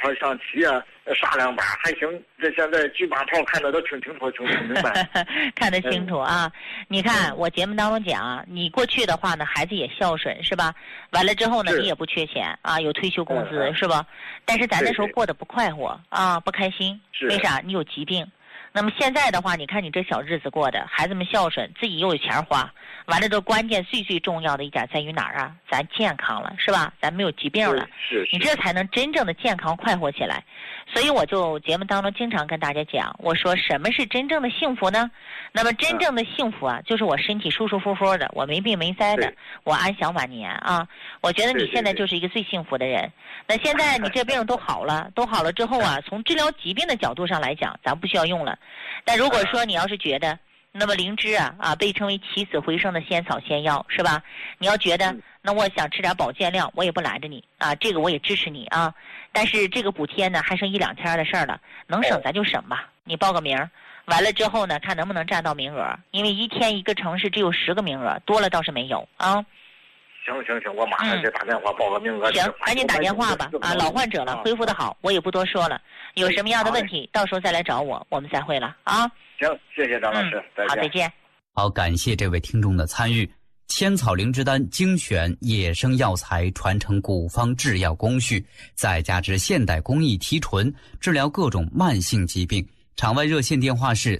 套象棋啊，杀两把还行。这现在几把套看得都挺清楚，挺明白。 看得清楚啊！你看我节目当中讲，你过去的话呢，孩子也孝顺是吧？完了之后呢，你也不缺钱啊，有退休工资是吧？但是咱那时候过得不快活啊，不开心。为啥？你有疾病。那么现在的话，你看你这小日子过的，孩子们孝顺，自己又有钱花，完了之后关键最重要的一点在于哪儿啊？咱健康了是吧？咱没有疾病了，你这才能真正的健康快活起来。所以我就节目当中经常跟大家讲，我说什么是真正的幸福呢？那么真正的幸福啊，就是我身体舒舒服服的，我没病没灾的，我安享晚年啊。我觉得你现在就是一个最幸福的人。那现在你这病都好了之后啊，从治疗疾病的角度上来讲，咱不需要用了。但如果说你要是觉得，那么灵芝啊被称为起死回生的仙草仙药是吧？你要觉得，那我想吃点保健料，我也不拦着你啊，这个我也支持你啊。但是这个补贴呢，还剩1-2天的事儿了，能省咱就省吧。你报个名，完了之后呢，看能不能占到名额，因为一天一个城市只有10个名额，多了倒是没有啊。 行，我马上给打电话报个名额。 行，赶紧打电话吧啊！老患者了，恢复的好，我也不多说了。有什么样的问题，到时候再来找我，我们再会了啊。 行，谢谢张老师， 好，再见。 好，感谢这位听众的参与。千草灵芝丹精选野生药材，传承古方制药工序，再加之现代工艺提纯，治疗各种慢性疾病。场外热线电话是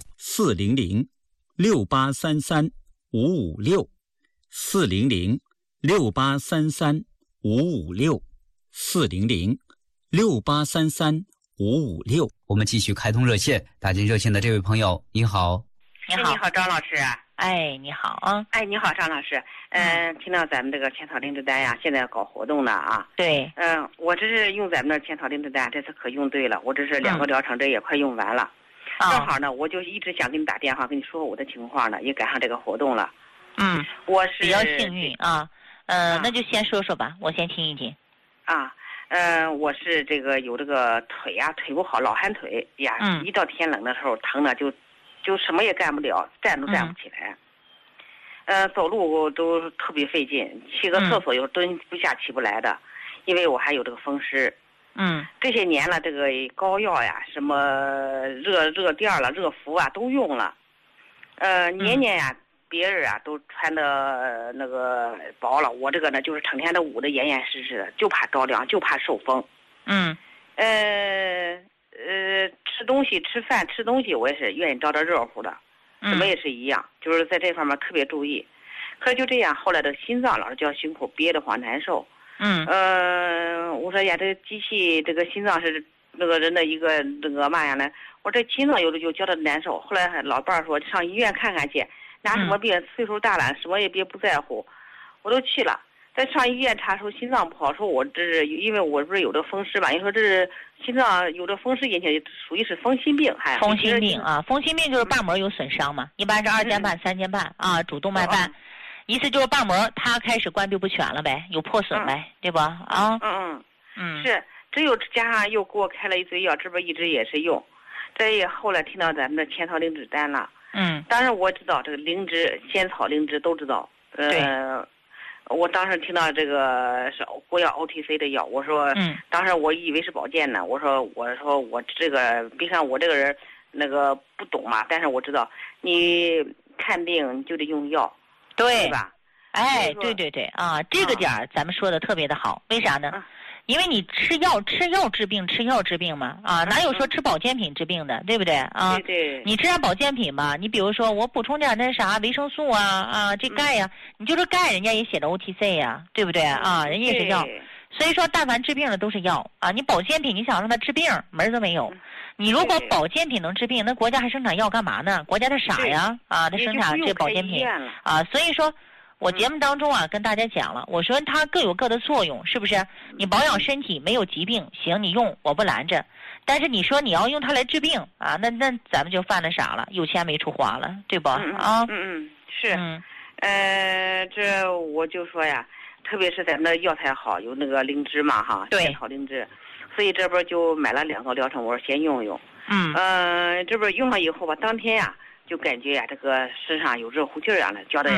400-683-556，400-683-556。我们继续开通热线，打进热线的这位朋友，你好。 你好，张老师。 哎，你好啊。 哎，你好，张老师。听到咱们这个千草灵芝丹呀，现在要搞活动呢啊。 对。 我这是用咱们的千草灵芝丹，这次可用对了。我这是2个疗程，这也快用完了。正好呢，我就一直想给你打电话，跟你说我的情况呢，也赶上这个活动了。我是比较幸运啊。那就先说说吧，我先听一听。 我是这个有这个腿呀，腿不好，老寒腿呀，一到天冷的时候疼呢，就什么也干不了，站都站不起来。走路都特别费劲，去个厕所又蹲不下起不来的，因为我还有这个风湿。这些年了，这个膏药呀，什么热垫了、热敷啊，都用了。年年呀，别人啊都穿的那个薄了，我这个呢就是成天都捂得严严实实的，就怕着凉，就怕受风。吃东西、吃饭、吃东西，我也是愿意着热乎的，什么也是一样，就是在这方面特别注意。可是就这样，后来这个心脏老是叫胸口憋得慌难受。我说呀，这个机器，这个心脏是那个人的一个那个嘛呀呢？我这心脏有的就觉得难受。后来老伴儿说上医院看看去，拿什么病？岁数大了，什么也别不在乎，我都去了。在上医院查出心脏不好，说我这是因为我不是有这风湿吧？你说这是心脏有这风湿引起，属于是风心病，还风心病啊，风心病就是瓣膜有损伤嘛，一般是2间瓣、3间瓣啊，主动脉瓣，意思就是瓣膜它开始关闭不全了呗，有破损呗，对吧？ 是，只有加上又给我开了一堆药，这不一直也是用，这也后来听到咱们的千草灵芝丹了。当然我知道这个灵芝、仙草灵芝都知道。我当时听到这个是国药 OTC 的药，我说，当时我以为是保健呢，我说我这个，别看我这个人那个不懂嘛，但是我知道你看病就得用药，对吧？ 哎，对啊，这个点咱们说的特别的好，为啥呢？因为你吃药治病嘛啊，哪有说吃保健品治病的，对不对啊？ 对。 你吃点保健品吧，你比如说我补充点那啥维生素这钙呀，你就说钙人家也写着 OTC 呀，对不对啊？人家也是药，所以说但凡治病的都是药啊。你保健品你想让它治病门都没有。你如果保健品能治病，那国家还生产药干嘛呢？国家他傻呀啊，他生产这保健品啊，所以说。我节目当中跟大家讲了，我说它各有各的作用，是不是？你保养身体没有疾病，行，你用我不拦着。但是你说你要用它来治病啊，那咱们就犯了傻了，有钱没处花了，对不？ 是。这我就说呀，特别是咱们的药材好，有那个灵芝嘛哈，仙草灵芝，所以这边就买了2个疗程，我说先用用。这边用了以后吧，当天呀就感觉呀这个身上有热乎劲儿的，觉得呀。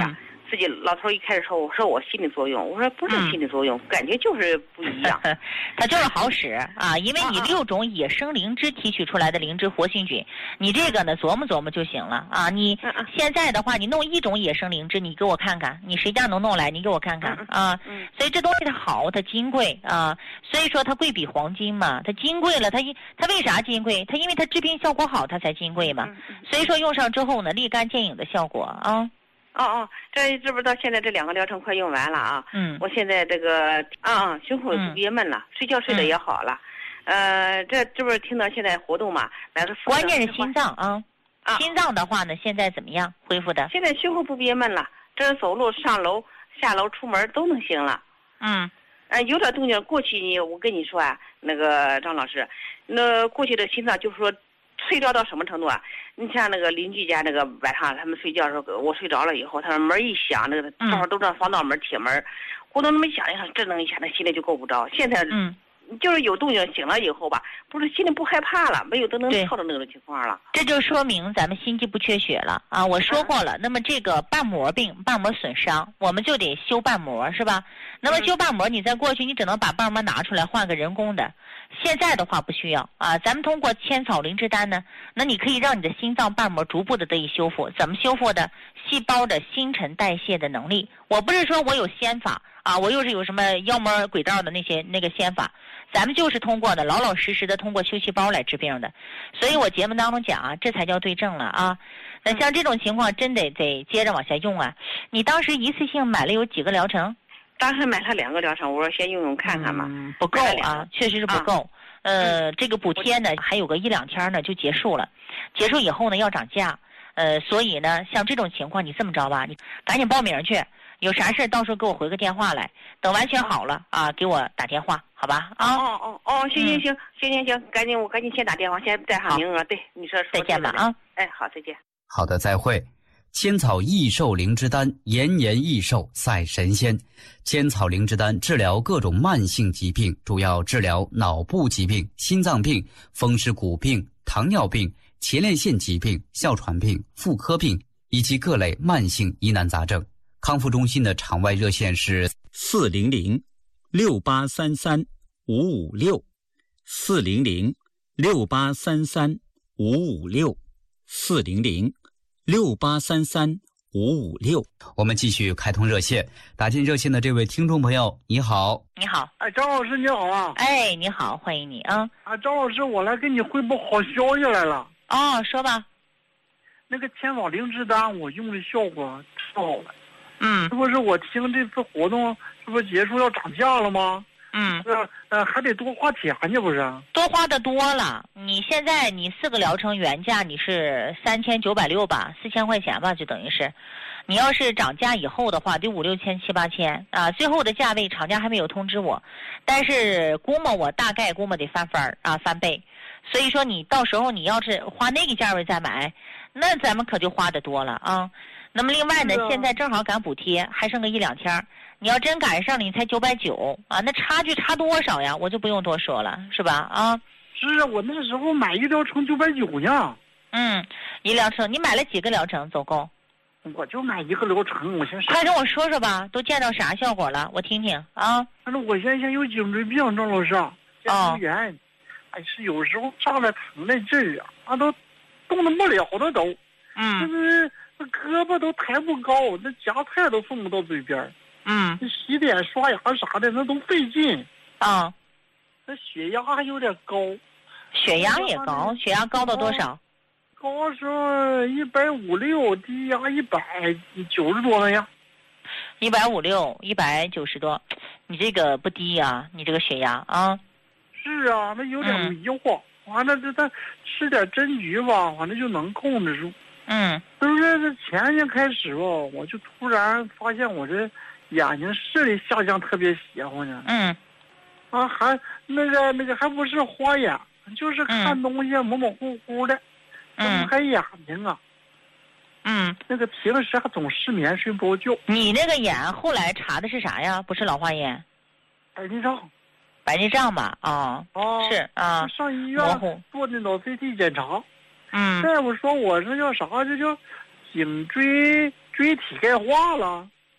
自己老头一开始说，我说我心理作用，我说不是心理作用，感觉就是不一样。 它就是好使啊，因为你6种野生灵芝提取出来的灵芝活性菌，你这个呢琢磨琢磨就行了啊。你现在的话，你弄1种野生灵芝，你给我看看，你谁家能弄来？你给我看看啊。所以这东西它好，它金贵啊，所以说它贵比黄金嘛，它金贵了，它为啥金贵？它因为它治病效果好，它才金贵嘛。所以说用上之后呢，立竿见影的效果啊。 这不是到现在这2个疗程快用完了啊。我现在这个胸口不憋闷了，睡觉睡得也好了。这不是听到现在活动嘛？ 关键是心脏啊。心脏的话呢，现在怎么样恢复的？ 现在胸口不憋闷了，这走路上楼下楼出门都能行了。有点动静。过去我跟你说啊，那个张老师，那过去的心脏就是说脆掉到什么程度啊？你像那个邻居家那个晚上他们睡觉的时候，我睡着了以后，他说门一响，那个正好都让防盗门铁门，咕咚那么响一下，震动一下，那心里就够不着。现在就是有动静醒了以后吧，不是心里不害怕了，没有都能跳到那种情况了。 这就说明咱们心肌不缺血了啊！我说过了，那么这个瓣膜病、瓣膜损伤，我们就得修瓣膜，是吧？那么修瓣膜，你在过去你只能把瓣膜拿出来换个人工的，现在的话不需要啊。咱们通过千草灵芝丹呢，那你可以让你的心脏瓣膜逐步的得以修复。怎么修复的？细胞的新陈代谢的能力。我不是说我有仙法啊，我又是有什么妖魔鬼道的那个仙法。咱们就是通过的老老实实的通过修细胞来治病的，所以我节目当中讲啊，这才叫对症了啊。那像这种情况真得接着往下用啊。你当时一次性买了有几个疗程？ 当时买了2个疗程，我说先用用看看嘛。 不够啊，确实是不够。这个补贴呢还有个1-2天呢就结束了，结束以后呢要涨价。所以呢像这种情况你这么着吧，你赶紧报名去。有啥事到时候给我回个电话来，等完全好了啊，给我打电话，好吧？行，赶紧先打电话，先带上名额。对，你说再见吧啊！ 好，再见。 好的，再会。千草益寿灵芝丹，延年益寿赛神仙。千草灵芝丹治疗各种慢性疾病，主要治疗脑部疾病、心脏病、风湿骨病、糖尿病、前列腺疾病、哮喘病、妇科病以及各类慢性疑难杂症。康复中心的场外热线是400-683-556，400-683-556。我们继续开通热线，打进热线的这位听众朋友，你好。 你好。 张老师你好啊。 你好，欢迎你啊。 张老师，我来给你汇报好消息来了。 说吧。 那个千草灵芝丹我用的效果太好了。这不是我听这次活动这不结束要涨价了吗？还得多花钱呢，不是？ 多花的多了。你现在你4个疗程原价你是3960吧，4000块钱吧，就等于是。你要是涨价以后的话，得5、6千、7、8千啊。最后的价位厂家还没有通知我，但是我大概估摸得翻倍。所以说你到时候你要是花那个价位再买，那咱们可就花的多了啊。那么另外呢，现在正好赶补贴，还剩个1-2天，你要真赶上了，你才990啊，那差距差多少呀？我就不用多说了，是吧？啊， 是啊，我那时候买1疗程990呢。 1疗程，你买了几个疗程总共？ 我就买1个疗程，我先快跟我说说吧，都见到啥效果了？我听听啊。 反正我现在有颈椎病，张老师，炎，是有时候上来疼那劲儿啊，都动弹不了的都。那胳膊都抬不高，那夹菜都送不到嘴边。那洗脸刷牙啥的那都费劲。 那血压还有点高。 血压也高，血压高到多少？ 高是156，低压190多了呀。 156、190多，你这个不低呀，你这个血压啊。 是啊，那有点迷惑。完了这吃点针菊吧，完了就能控制住。就是这前年开始吧，我就突然发现我这眼睛视力下降特别邪乎呢。还那个还不是花眼，就是看东西模模糊糊的，睁不开眼睛啊。那个平时还总失眠睡不着觉。 你那个眼后来查的是啥呀？不是老花眼？ 白内障吧？是啊。上医院做那脑 CT 检查。大夫说我这叫啥？这叫颈椎体钙化了。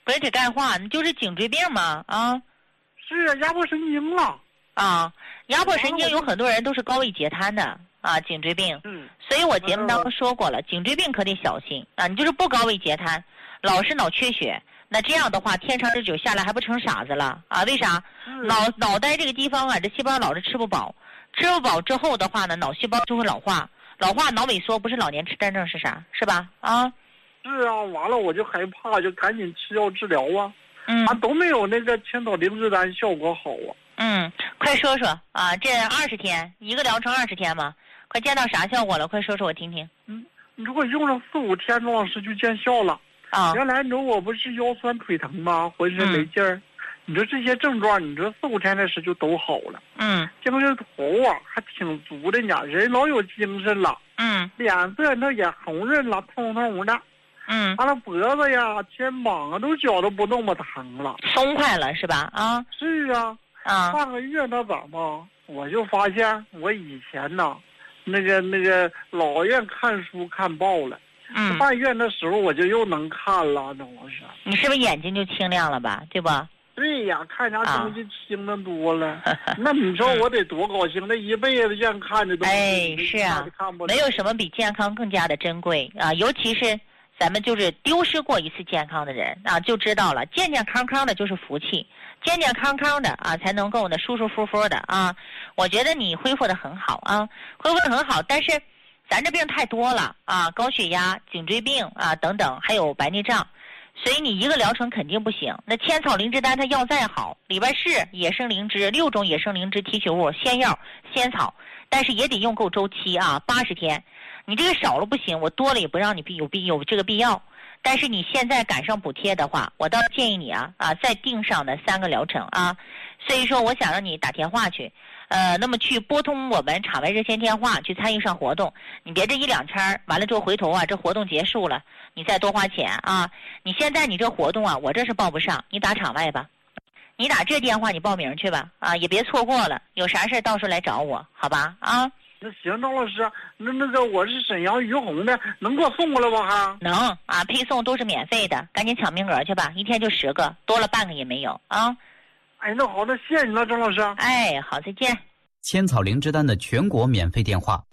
鬼腿钙化，你就是颈椎病嘛啊？ 是啊，压迫神经了。 啊，压迫神经有很多人都是高位截瘫的啊，颈椎病。所以我节目当中说过了，颈椎病可得小心啊！你就是不高位截瘫，老是脑缺血，那这样的话，天长日久下来还不成傻子了啊？为啥？脑袋这个地方啊，这细胞老是吃不饱，吃不饱之后的话呢，脑细胞就会老化，脑萎缩，不是老年痴呆症是啥？是吧？啊？ 是啊，完了我就害怕，就赶紧吃药治疗啊。都没有那个千草灵芝丹效果好啊。 快说说啊，这20天一个疗程20天嘛，快见到啥效果了？快说说我听听。 你如果用上4、5天，钟老师就见效了。原来你说我不是腰酸腿疼吗？浑身没劲儿。你说这些症状，你说4、5天的时就都好了。精神头啊还挺足的呢，人老有精神了。脸色那也红润了，通通的。完了脖子呀、肩膀啊都觉得不那么疼了， 松快了是吧？啊， 是啊。上个月那咋嘛，我就发现我以前呐，那个老愿看书看报了。半月那时候我就又能看了，那我是。你是不是眼睛就清亮了吧？对吧？对呀，看啥东西清的多了。那你说我得多高兴？那一辈子愿看的东西。哎，是啊，没有什么比健康更加的珍贵啊！尤其是咱们就是丢失过一次健康的人啊，就知道了，健健康康的就是福气，健健康康的啊才能够呢舒舒服服的啊。我觉得你恢复的很好啊，恢复的很好，但是咱这病太多了啊，高血压、颈椎病啊等等，还有白内障。所以你一个疗程肯定不行。那千草灵芝丹它药再好，里边是野生灵芝6种野生灵芝提取物、仙药、仙草，但是也得用够周期啊，80天。你这个少了不行，我多了也不让你有这个必要。但是你现在赶上补贴的话，我倒建议你再订上的3个疗程啊。所以说我想让你打电话去，那么去拨通我们场外热线电话去参与上活动。你别这1、2天完了之后回头这活动结束了，你再多花钱啊。你现在你这活动我这是报不上，你打场外吧，你打这电话你报名去吧啊，也别错过了。有啥事到时候来找我，好吧啊。那行，张老师，那个我是沈阳于洪的，能给我送过来吧哈？能啊，配送都是免费的，赶紧抢名额去吧，1天就10个，多了半个也没有啊。哎，那好，那谢谢你了，张老师。哎，好，再见。 千草灵芝丹的全国免费电话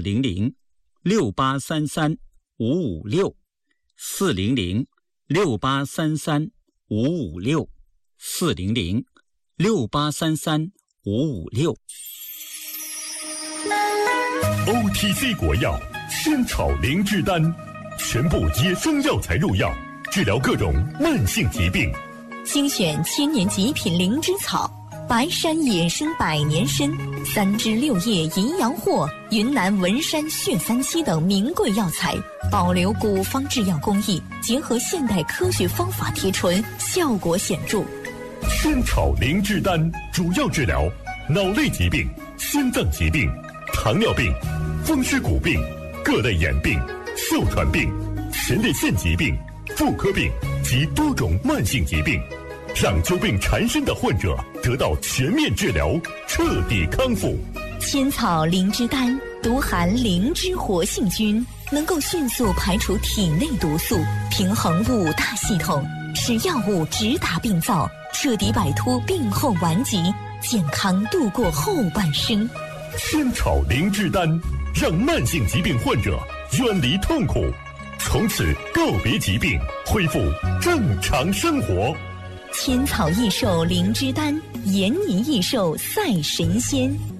400-683-556，400-683-556。OTC 国药千草灵芝丹，全部野生药材入药，治疗各种慢性疾病。 精选千年极品灵芝草，白山野生百年参，3枝6叶营养货，云南文山血3七等名贵药材，保留古方制药工艺，结合现代科学方法提纯，效果显著。 千草灵芝丹主要治疗脑类疾病、心脏疾病、糖尿病、风湿骨病、各类眼病、哮喘病、前列腺疾病、妇科病及多种慢性疾病，让久病缠身的患者得到全面治疗，彻底康复。 千草灵芝丹独含灵芝活性菌，能够迅速排除体内毒素，平衡5大系统，使药物直达病灶，彻底摆脱病后顽疾，健康度过后半生。 千草灵芝丹让慢性疾病患者远离痛苦，从此告别疾病，恢复正常生活。 千草益寿灵芝丹，延年益寿赛神仙。